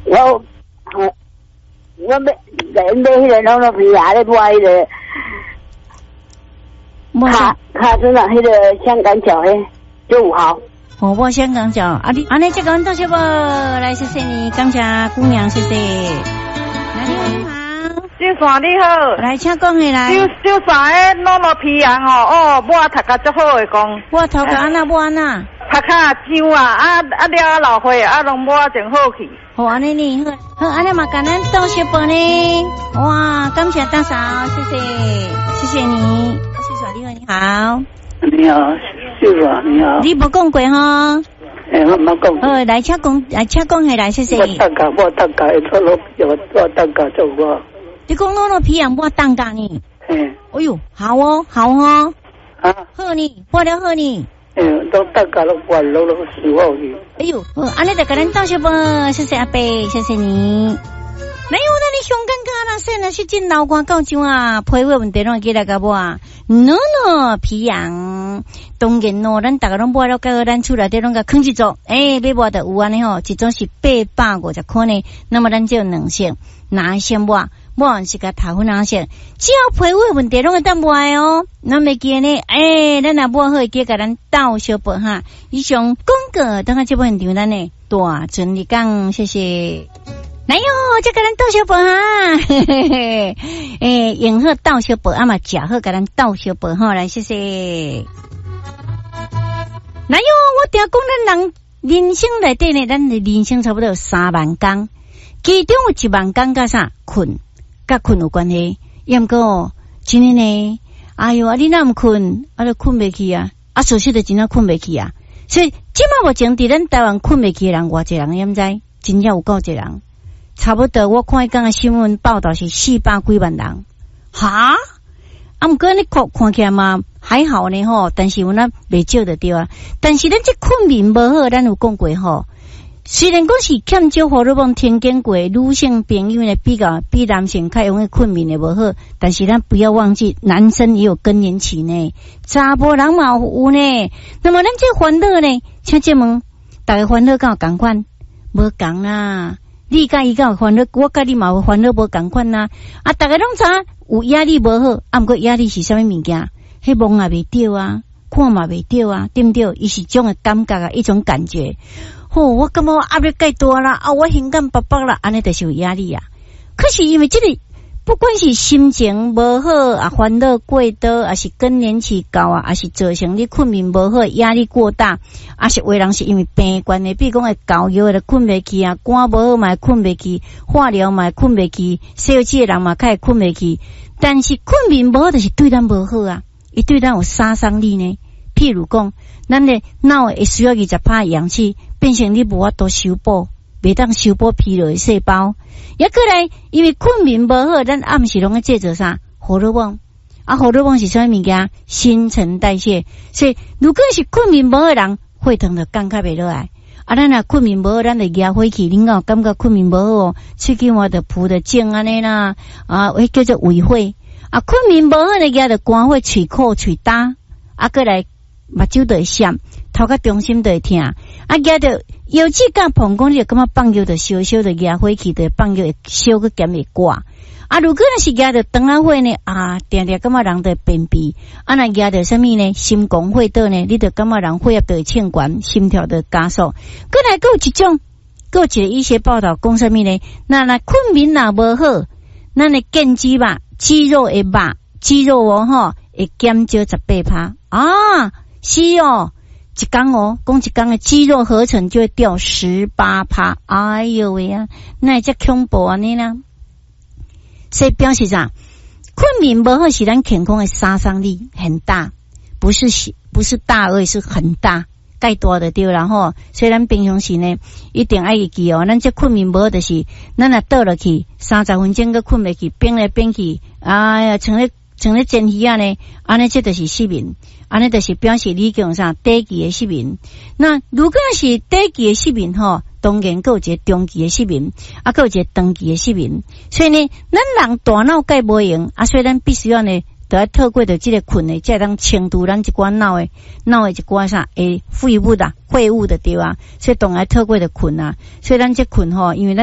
我买迄个弄皮鞋咧，买迄个卡身上迄个香港脚诶，95号。 哦，我香港脚，你安尼这个多谢不？来，谢谢你，感谢姑娘，谢谢。来，你好， 小伞你好， 来，请讲下来。 小伞诶，弄皮鞋哦，我读甲足好诶讲。 我头壳安那无安那？ 读较上啊，了老岁拢无真好去。 好安尼呢，好安尼嘛，感恩多谢宝呢。哇，感谢大嫂，谢谢，谢谢你，谢谢你好。 你好，师傅你好。 你无讲过哈？ 我冇讲。 来请讲下来，谢谢。 我当家，做老皮，我当家做我。 你讲老皮啊，我当家呢？哎呦，好哦。啊。好呢，我了好呢。 都当家都换老师傅去。 哎呦，安尼就跟咱道谢啵，谢谢阿伯，谢谢你。哪有那你香港卡啦？现在是真老官高上啊，皮肤问题拢记来个无啊？no 皮痒，当然咯，咱大家拢买了，甲咱厝内底拢甲囥一组，买买的有安尼吼，一种是850块呢。那么咱就2色，哪先买？买是甲头粉哪色？只要皮肤问题拢会当买哦。那么记呢？咱若买好记甲咱道小宝哈。以上广告等下这部现场咱呢大顺利讲，谢谢。来哟，这个人倒小宝哈，用好倒小宝，嘛食好，给咱倒小宝哈，来谢谢。来哟，我听讲咱人人生内底呢，咱的人生差不多有3万工，其中有1万工甲啥困，甲困有关系。要毋过今天呢，哎哟，你哪唔困，就困袂去啊，所以就真正困袂去啊。所以即马目前伫咱台湾困袂去的人，偌济人，毋知真正有够济人。差不多，我看伊讲的新闻报道是400几万人，哈！毋过你看起来嘛还好呢吼，但是有那袂少的对啊。但是咱这困眠无好，咱有讲过吼。虽然讲是欠少荷尔蒙天经过，女性朋友呢比男性较容易困眠的无好，但是咱不要忘记，男生也有更年期呢，查甫人嘛有呢。那么咱这烦恼呢，请这问，大家烦恼敢有共款？无共啦。你甲伊敢有烦恼，我甲你嘛有烦恼无共款呐。大家拢知有压力无好，毋过压力是啥物物件？迄摸也袂着啊，看嘛袂着啊，对毋对？伊是种的感觉啊，一种感觉。我感觉我压力介大啦，我心肝拔拔啦，安尼就是有压力啊。可是因为这个，不管是心情无好烦恼过多，还是更年期到还是造成你困眠无好，压力过大，是有的人是因为病关的，比如讲会高药的困袂去肝无好嘛困袂去，化疗嘛困袂去，小气的人嘛较会困袂去。但是困眠无好就是对咱无好啊，伊对咱有杀伤力呢。譬如讲，咱的脑会需要20%氧气，变成你无法度修补，袂当修补疲劳的细胞。也过来，因为困眠无好，咱暗时拢在制造啥荷尔蒙？荷尔蒙是啥物件？新陈代谢。所以，如果是困眠无好的人，血糖就降较袂落来。咱若困眠无好，咱就压火气，恁有感觉困眠无好哦？喙齿嘛就浮得肿安尼啦，叫做胃火。困眠无好的压就肝火、喙苦、喙焦，过来目睭就会闪，头壳中心就会痛。压着腰子甲膀胱，你就感觉放尿就烧烧的压火气，就放尿会烧个减会挂。如果若是压着肠仔火呢，定定感觉人就会便秘。若压着什么呢？心功血倒呢，你就感觉人血压就会升悬，心跳就加速。过来，有一种，有一个医学报道讲什么呢？那困眠若无好，咱的腱肌肉、肌肉会肉，肌肉会减少18%。是哦。一天讲一天的肌肉合成就会掉18%，哎呦喂啊，那会这恐怖安尼啦！所以表示啥？困眠无好是咱健康的杀伤力很大，不是大而已，是很大，介大的对啦吼。所以咱平常时呢，一定爱记哦，咱这困眠无好就是咱若倒落去30分钟，佮困袂去，变来变去，哎呀，像咧煎鱼呢，安尼这就是失眠。安尼就是表示你讲啥短期的失眠。那如果是短期的失眠当然还有一个中期的失眠，还有一个长期的失眠。所以呢，咱人大脑介无用，所以咱必须要呢，都要透过着这个困的，才当清除咱一寡脑的一寡啥废物的对啊。所以当然透过着困所以咱这困因为咱